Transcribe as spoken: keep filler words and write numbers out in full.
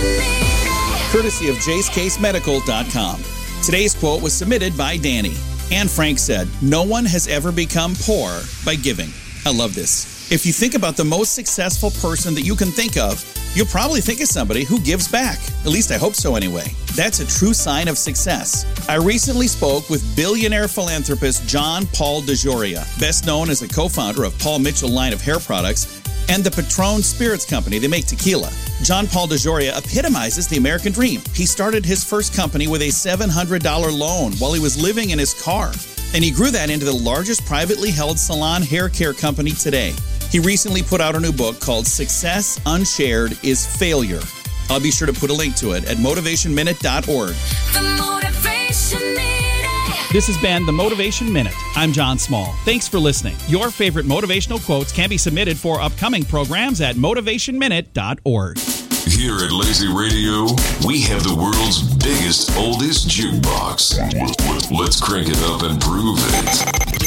Courtesy of jace case medical dot com. Today's quote was submitted by Danny. Anne Frank said, "No one has ever become poor by giving." I love this. If you think about the most successful person that you can think of, you'll probably think of somebody who gives back. At least I hope so anyway. That's a true sign of success. I recently spoke with billionaire philanthropist John Paul DeJoria, best known as a co-founder of Paul Mitchell line of hair products and the Patron Spirits Company. They make tequila. John Paul DeJoria epitomizes the American dream. He started his first company with a seven hundred dollars loan while he was living in his car, and he grew that into the largest privately held salon hair care company today. He recently put out a new book called Success Unshared is Failure. I'll be sure to put a link to it at motivation minute dot org. The Motivation Minute. This has been The Motivation Minute. I'm John Small. Thanks for listening. Your favorite motivational quotes can be submitted for upcoming programs at motivation minute dot org. Here at Lazy Radio, we have the world's biggest, oldest jukebox. Let's crank it up and prove it.